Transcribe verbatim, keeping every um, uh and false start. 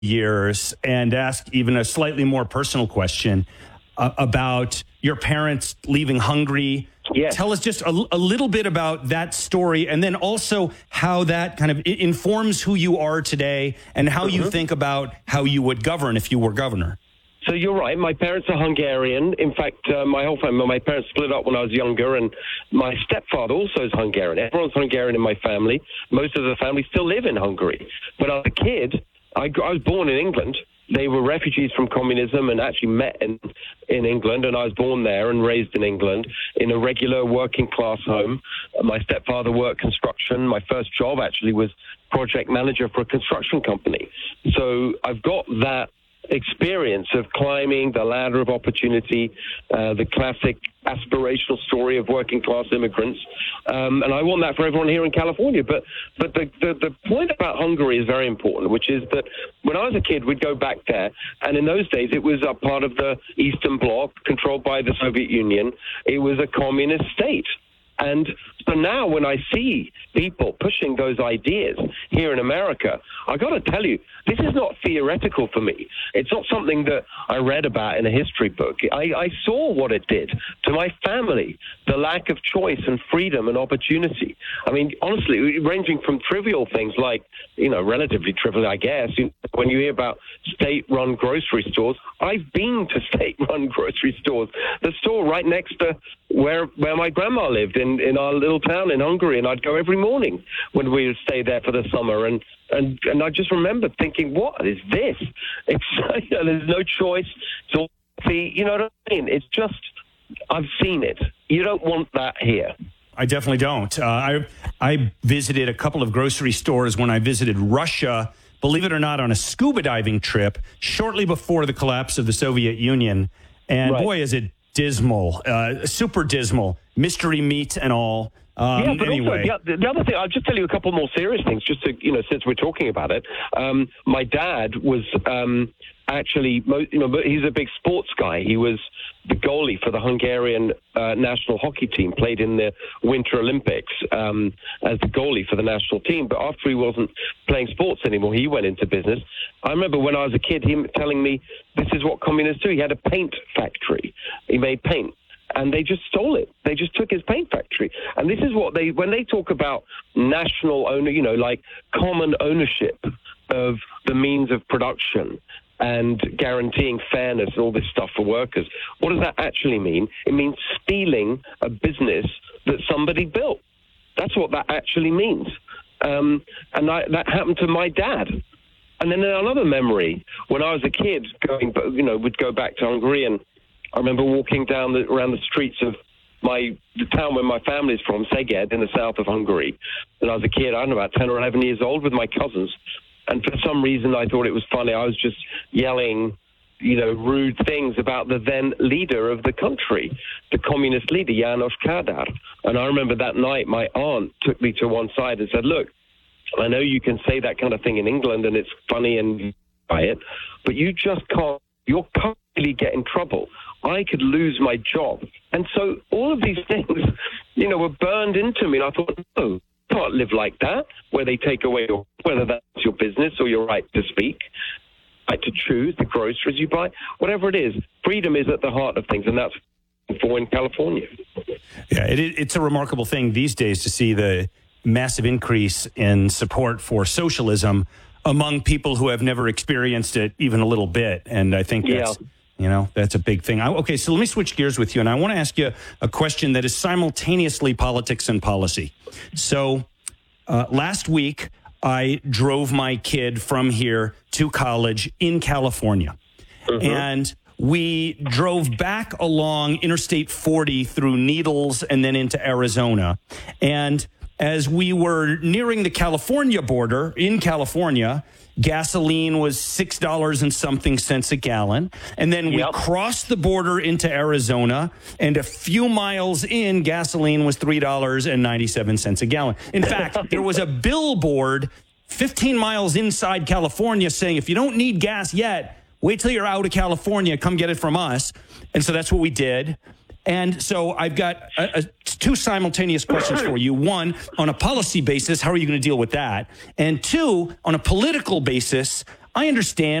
years and ask even a slightly more personal question uh, about your parents leaving Hungary. Yes. Tell us just a, a little bit about that story, and then also how that kind of informs who you are today and how mm-hmm. you think about how you would govern if you were governor. So you're right. My parents are Hungarian. In fact, uh, my whole family, my parents split up when I was younger, and my stepfather also is Hungarian. Everyone's Hungarian in my family. Most of the family still live in Hungary. But as a kid, I, I was born in England. They were refugees from communism and actually met in, in England, and I was born there and raised in England in a regular working class home. My stepfather worked construction. My first job actually was project manager for a construction company. So I've got that experience of climbing the ladder of opportunity, uh, the classic aspirational story of working class immigrants. Um, and I want that for everyone here in California. But but the, the, the point about Hungary is very important, which is that when I was a kid, we'd go back there. And in those days, it was a part of the Eastern Bloc controlled by the Soviet Union. It was a communist state. And so now when I see people pushing those ideas here in America, I got to tell you, this is not theoretical for me. It's not something that I read about in a history book. I, I saw what it did to my family, the lack of choice and freedom and opportunity. I mean, honestly, ranging from trivial things like, you know, relatively trivial, I guess, you know, when you hear about state-run grocery stores, I've been to state-run grocery stores. The store right next to where where my grandma lived in, in our little town in Hungary, and I'd go every morning when we would stay there for the summer. And, and, and I just remember thinking, what is this? It's, you know, there's no choice. It's all, you know what I mean? It's just, I've seen it. You don't want that here. I definitely don't. Uh, I I visited a couple of grocery stores when I visited Russia, believe it or not, on a scuba diving trip shortly before the collapse of the Soviet Union. And right. boy, is it dismal, uh, super dismal, mystery meat and all. Um, yeah, but anyway. also, the, the other thing, I'll just tell you a couple more serious things, just to, you know, since we're talking about it. Um, my dad was um, actually, you know, he's a big sports guy. He was the goalie for the Hungarian uh, national hockey team, played in the Winter Olympics um, as the goalie for the national team. But after he wasn't playing sports anymore, he went into business. I remember when I was a kid, him telling me, this is what communists do. He had a paint factory. He made paint. And they just stole it. They just took his paint factory. And this is what they, when they talk about national owner, you know, like common ownership of the means of production and guaranteeing fairness and all this stuff for workers, what does that actually mean? It means stealing a business that somebody built. That's what that actually means. Um, and I, that happened to my dad. And then another memory, when I was a kid, going, you know, would go back to Hungary, and I remember walking down the, around the streets of my the town where my family's from, Szeged, in the south of Hungary. And I was a kid, I don't know, about ten or eleven years old, with my cousins. And for some reason, I thought it was funny. I was just yelling, you know, rude things about the then leader of the country, the communist leader, János Kádár. And I remember that night, my aunt took me to one side and said, look, I know you can say that kind of thing in England and it's funny and by it, but you just can't, you'll really get in trouble. I could lose my job. And so all of these things, you know, were burned into me. And I thought, no, you can't live like that, where they take away your, whether that's your business or your right to speak, right to choose the groceries you buy, whatever it is. Freedom is at the heart of things, and that's for in California. Yeah, it, it's a remarkable thing these days to see the massive increase in support for socialism among people who have never experienced it even a little bit. And I think that's... Yeah. You know, that's a big thing. I, okay, so let me switch gears with you, and I want to ask you a question that is simultaneously politics and policy. So uh, last week, I drove my kid from here to college in California, mm-hmm. and we drove back along Interstate forty through Needles and then into Arizona. And as we were nearing the California border in California, gasoline was six dollars and something cents a gallon. And then we yep. crossed the border into Arizona, and a few miles in, gasoline was three dollars and ninety-seven cents a gallon. In fact, there was a billboard fifteen miles inside California saying, if you don't need gas yet, wait till you're out of California, come get it from us. And so that's what we did. And so I've got a, a, two simultaneous questions for you. One, on a policy basis, how are you going to deal with that? And two, on a political basis, I understand